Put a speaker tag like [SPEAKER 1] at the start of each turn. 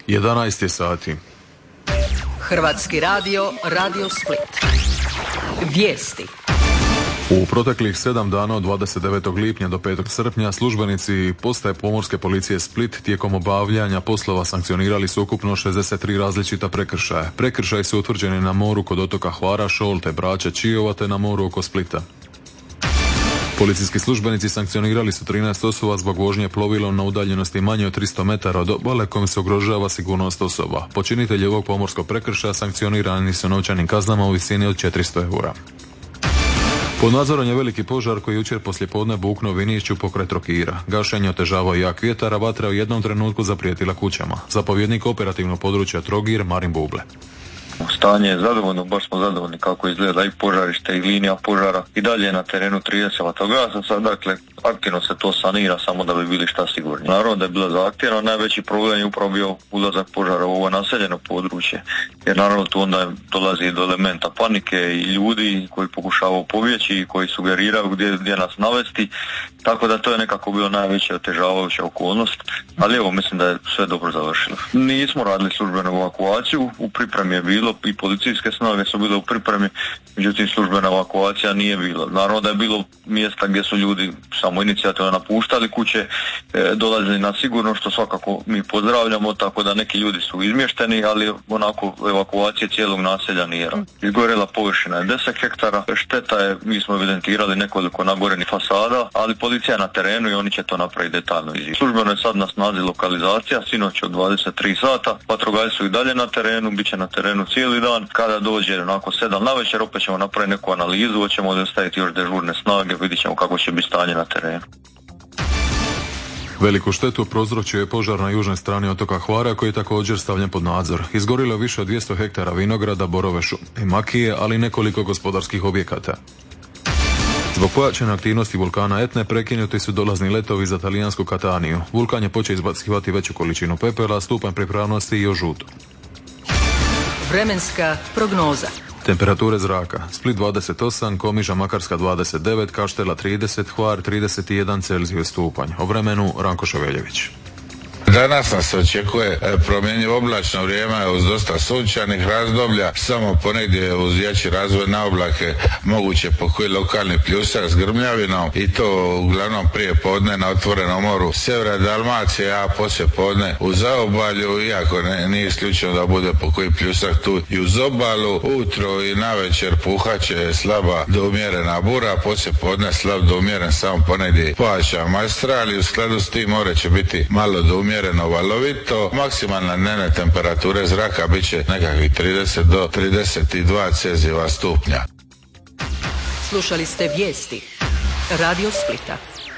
[SPEAKER 1] 11 je sati.
[SPEAKER 2] Hrvatski radio, Radio Split. Vijesti.
[SPEAKER 1] U proteklih 7 dana od 29. lipnja do 5. srpnja službenici postaje pomorske policije Split tijekom obavljanja poslova sankcionirali su ukupno 63 različita prekršaja. Prekršaji su utvrđeni na moru kod otoka Hvara, Šolte, Brača, Čiova te na moru oko Splita. Policijski službenici sankcionirali su 13 osoba zbog vožnje plovilom na udaljenosti manje od 300 metara od obale kojim se ugrožava sigurnost osoba. Počinitelji ovog pomorskog prekršaja sankcionirani su novčanim kaznama u visini od 400 eura. Pod nadzorom je veliki požar koji jučer poslijepodne buknuo Vinišću pokraj Trokira. Gašenje otežavao jak vjetar, a vatra u jednom trenutku zaprijetila kućama. Zapovjednik operativnog područja Trogir Marin Buble.
[SPEAKER 3] Stanje je zadovoljno, baš smo zadovoljni kako izgleda i požarište i linija požara. I dalje je na terenu 30 vatrogasaca, dakle aktivno se to sanira samo da bi bili šta sigurni. Naravno da je bila zahtjevna, najveći problem je upravo bio ulazak požara u ovo naseljeno područje, jer naravno tu onda dolazi do elementa panike i ljudi koji pokušavaju pobjeći i koji sugeriraju gdje nas navesti, tako da to je nekako bilo najveća otežavajuća okolnost, ali evo mislim da je sve dobro završilo. Nismo radili službenu evakuaciju, u pripremi je bilo i policijske snage su bile u pripremi, međutim službena evakuacija nije bila. Naravno da je bilo mjesta gdje su ljudi samo inicijativno napuštali kuće, dolazili na sigurno, što svakako mi pozdravljamo, tako da neki ljudi su izmješteni, ali onako evakuacije cijelog naselja nije. Izgorjela površina je 10 hektara, šteta je, mi smo evidentirali nekoliko nagorenih fasada, ali policija je na terenu i oni će to napraviti detaljno izvješće. Službeno je sad na snazi lokalizacija, sinoć od 23 sata, vatrogasci su i dalje na terenu, bit će na terenu cijeli dan. Kada dođe onako 7 navečer, opet ćemo napraviti neku analizu, hoćemo ostaviti još dežurne snage, vidit ćemo kako će biti stanje na terenu.
[SPEAKER 1] Veliku štetu prouzročio je požar na južnoj strani otoka Hvara koji je također stavljen pod nadzor. Izgorilo više od 200 hektara vinograda, borove šume i makije, ali nekoliko gospodarskih objekata. Zbog pojačane aktivnosti vulkana Etne prekinuti su dolazni letovi za talijansku Kataniju. Vulkan je počeo izbacivati veću količinu pepela, stupanj pripravnosti i žutu.
[SPEAKER 2] Vremenska prognoza.
[SPEAKER 1] Temperature zraka: Split 28, Komiža Makarska 29, Kaštela 30, Hvar 31 Celzijus stupanj. O vremenu Ranko Šaveljević.
[SPEAKER 4] Danas nas očekuje promjenjivo oblačno vrijeme uz dosta sunčanih razdoblja, samo ponegdje uz jači razvoj na oblake moguće pokoji lokalni pljusak s grmljavinom i to uglavnom prije podne na otvorenom moru sjevera Dalmacije, a poslije podne u zaobalju, iako nije isključeno da bude pokoji pljusak tu i uz obalu. Utro i navečer puhaće slaba do umjerena bura, poslije podne slab do umjeren samo ponegdje pojačan maestral i u skladu s tim more će biti malo do umjereno valovito. Maksimalna dnevne temperature zraka bit će nekakvih 30 do 32 Celzijeva stupnja.
[SPEAKER 2] Slušali ste vijesti Radio Splita.